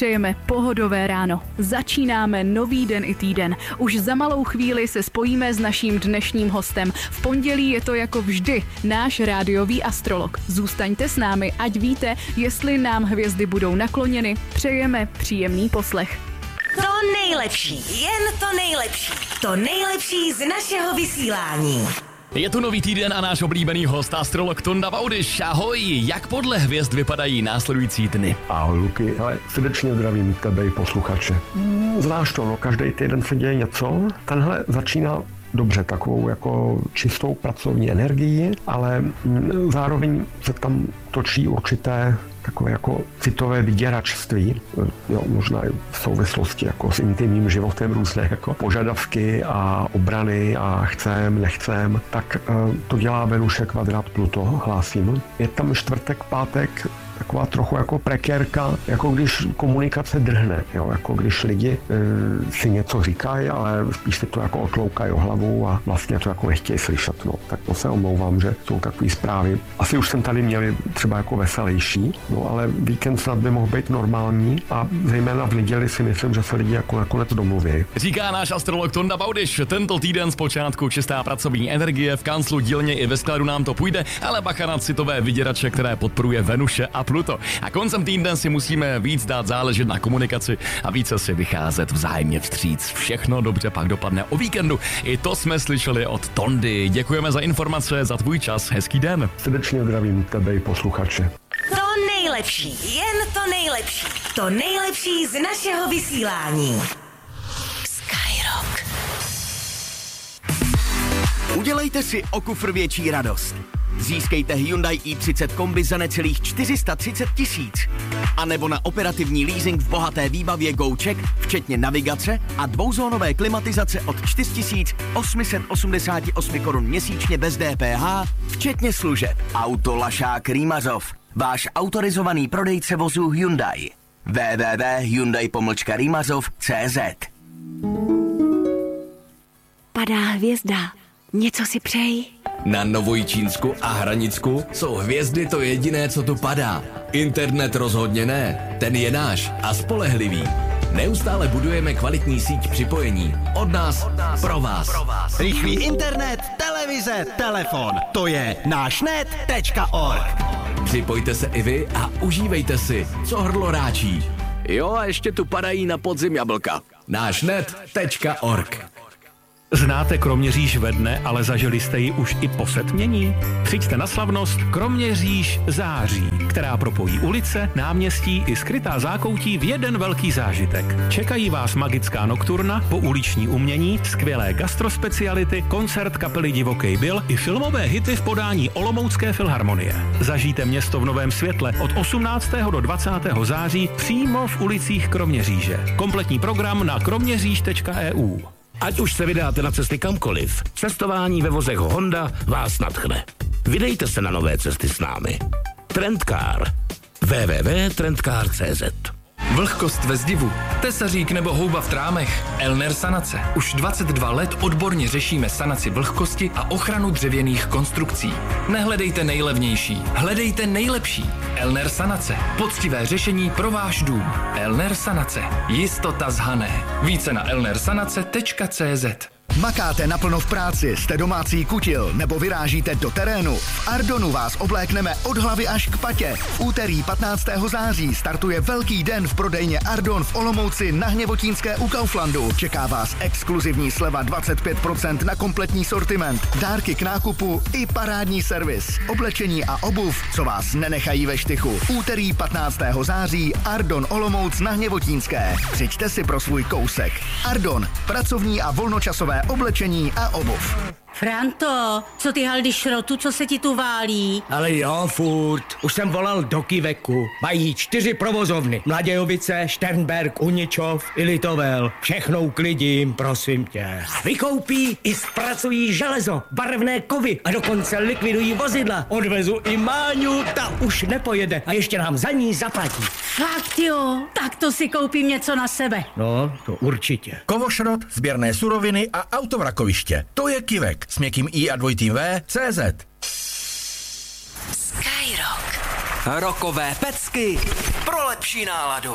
přejeme pohodové ráno. Začínáme nový den i týden. Už za malou chvíli se spojíme s naším dnešním hostem. V pondělí je to jako vždy náš rádiový astrolog. Zůstaňte s námi, ať víte, jestli nám hvězdy budou nakloněny. Přejeme příjemný poslech. To nejlepší, jen to nejlepší. To nejlepší z našeho vysílání. Je tu nový týden a náš oblíbený host, astrolog Tonda Baudyš. Ahoj, jak podle hvězd vypadají následující dny? Ahoj Luky, ale srdečně zdravím tebe i posluchače. Znáš to, každý týden se děje něco. Tenhle začíná dobře, takovou jako čistou pracovní energii, ale zároveň se tam točí určité takové jako citové vyděračství, jo, možná i v souvislosti jako s intimním životem různé jako požadavky a obrany a chcem, nechcem, tak to dělá Venuše kvadrát Pluto, hlásím. Je tam čtvrtek, pátek, taková trochu jako prekérka, jako když komunikace drhne, jo, jako když lidi si něco říkají, ale spíš si to jako otloukají o hlavu a vlastně to jako nechtějí slyšet, no. Tak to se omlouvám, že jsou takové zprávy. Asi už jsem tady měli třeba jako veselější, no, ale víkend snad by mohl být normální a zejména v neděli si myslím, že se lidi jako nakonec domluví. Říká náš astrolog Tonda Baudyš. Tento týden zpočátku čistá pracovní energie, v kanclu, dílně i ve skladu nám to půjde, ale bacha na citové vyděrače, které podporuje Venuše a Pluto. A koncem týdne si musíme víc dát záležet na komunikaci a více si vycházet vzájemně vstříc. Všechno dobře pak dopadne o víkendu. I to jsme slyšeli od Tondy. Děkujeme za informace, za tvůj čas. Hezký den. Srdečně zdravím tebe i posluchače. To nejlepší, jen to nejlepší. To nejlepší z našeho vysílání. Skyrock. Udělejte si o kufr větší radost. Získejte Hyundai i30 kombi za necelých 430 000. A nebo na operativní leasing v bohaté výbavě GoCheck, včetně navigace a dvouzónové klimatizace od 4888 korun měsíčně bez DPH, včetně služeb. Autolašák Rýmařov, váš autorizovaný prodejce vozů Hyundai. www.hyundai-rýmařov.cz. Padá hvězda. Něco si přeji. Na Novojčínsku a Hranicku jsou hvězdy to jediné, co tu padá. Internet rozhodně ne, ten je náš a spolehlivý. Neustále budujeme kvalitní síť připojení. Od nás pro vás. Rychlý internet, televize, telefon. To je nášnet.org. Připojte se i vy a užívejte si, co hrdlo ráčí. Jo, a ještě tu padají na podzim jablka. nášnet.org. Znáte Kroměříž ve dne, ale zažili jste ji už i po setmění? Přijďte na slavnost Kroměříž září, která propojí ulice, náměstí i skrytá zákoutí v jeden velký zážitek. Čekají vás magická nokturna, pouliční umění, skvělé gastrospeciality, koncert kapely Divokej Bill i filmové hity v podání Olomoucké filharmonie. Zažijte město v novém světle od 18. do 20. září přímo v ulicích Kroměříže. Kompletní program na kroměříž.eu. Ať už se vydáte na cesty kamkoliv, cestování ve vozech Honda vás nadchne. Vydejte se na nové cesty s námi. Trendcar. www.trendcar.cz. Vlhkost ve zdivu, tesařík nebo houba v trámech. Elner Sanace. Už 22 let odborně řešíme sanaci vlhkosti a ochranu dřevěných konstrukcí. Nehledejte nejlevnější, hledejte nejlepší. Elner Sanace. Poctivé řešení pro váš dům. Elner Sanace. Jistota z Hané. Více na elnersanace.cz. Makáte naplno v práci, jste domácí kutil nebo vyrážíte do terénu? V Ardonu vás oblékneme od hlavy až k patě. V úterý 15. září startuje velký den v prodejně Ardon v Olomouci na Hněvotínské u Kauflandu. Čeká vás exkluzivní sleva 25% na kompletní sortiment, dárky k nákupu i parádní servis, oblečení a obuv, co vás nenechají ve štychu. Úterý 15. září Ardon Olomouc na Hněvotínské. Přijďte si pro svůj kousek. Ardon, pracovní a volnočasové oblečení a obuv. Franto, co ty haldy šrotu, co se ti tu válí? Ale jo, furt. Už jsem volal do Kiveku. Mají 4 provozovny. Mladějovice, Šternberg, Uničov i Litovel. Všechno uklidím, prosím tě. Vykoupí i zpracují železo, barevné kovy a dokonce likvidují vozidla. Odvezu i Máňu, ta už nepojede a ještě nám za ní zaplatí. Fakt jo, tak to si koupím něco na sebe. No, to určitě. Kovošrot, sběrné suroviny a autovrakoviště. To je Kivek s měkkým i a dvojitým V.cz. Skyrock. Rockové pecky pro lepší náladu.